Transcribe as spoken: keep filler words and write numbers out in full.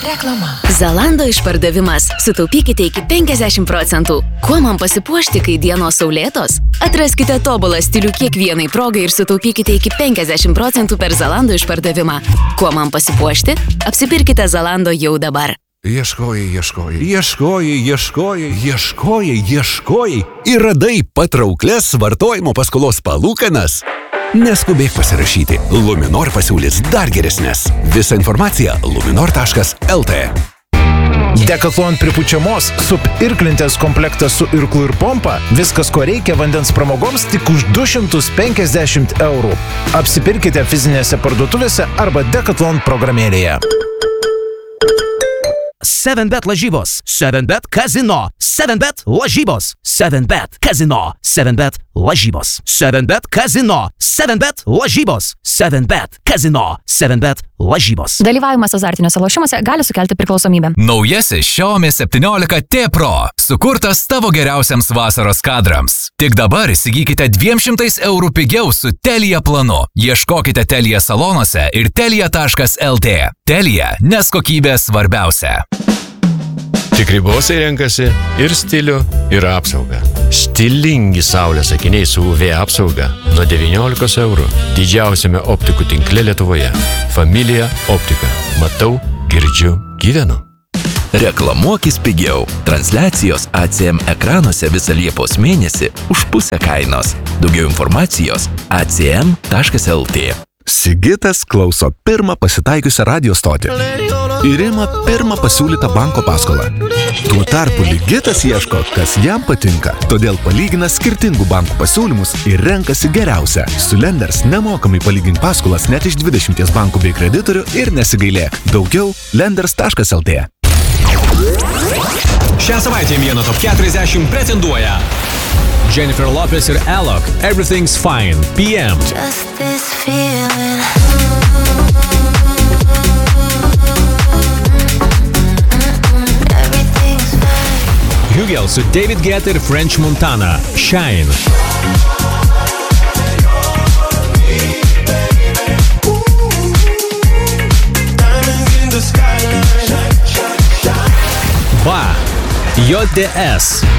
Reklama. Zalando išpardavimas. Sutaupykite iki penkiasdešimt procentų. Kuo man pasipuošti, kai dienos saulėtos? Atraskite tobulą stilių kiekvienai progai ir sutaupykite iki penkiasdešimt procentų per Zalando išpardavimą. Kuo man pasipuošti? Apsipirkite Zalando jau dabar. Ieškojai, ieškojai, ieškojai, ieškojai, ieškojai, ieškojai ir radai patrauklias vartojimo paskolos palūkanas. Neskubėk pasirašyti. Luminor pasiūlys dar geresnės. Visa informacija luminor taškas el tė. Decathlon pripučiamos sup irklintės komplektas su irklu ir pompa. Viskas, ko reikia vandens pramogoms, tik už du šimtus penkiasdešimt eurų. Apsipirkite fizinėse parduotuvėse arba Decathlon programėlėje. seven bet lažybos, seven bet kazino, seven bet lažybos, seven bet kazino, seven bet lažybos, seven bet kazino, seven bet lažybos, seven bet kazino, seven bet lažybos. Dalyvavimas azartiniuose lošimuose gali sukelti priklausomybę. Naujasis Xiaomi septyniolika T Pro, sukurtas tavo geriausiams vasaros kadrams. Tik dabar įsigykite dviem šimtais eurų pigiau su Telia planu. Ieškokite Telia salonuose ir telia taškas el tė. Telia, nes kokybė svarbiausia. Tikri bosai renkasi ir stilių, ir apsaugą. Stilingi saulės akiniai su U V apsauga nuo devyniolikos eurų. Didžiausiame optikų tinkle Lietuvoje. Familija optika. Matau, girdžiu, gyvenu. Reklamuokis pigiau. Transliacijos A C M ekranuose visą Liepos mėnesį už pusę kainos. Daugiau informacijos a c m taškas el tė. Sigitas klauso pirmą pasitaikiusią radio stotį ir ima pirmą pasiūlytą banko paskolą. Tuo tarpu Ligitas ieško, kas jam patinka, todėl palygina skirtingų bankų pasiūlymus ir renkasi geriausią. Su Lenders nemokamai palygink paskolas net iš dvidešimties bankų bei kreditorių ir nesigailėk. Daugiau lenders taškas el tė. Šią savaitę Vieno top keturiasdešimt pretenduoja Jennifer Lopez ir Alok, Everything's Fine, P M. Just this feeling. Everything's fine. Hugel su David Guetta ir French Montana, Shine. Va, J D S,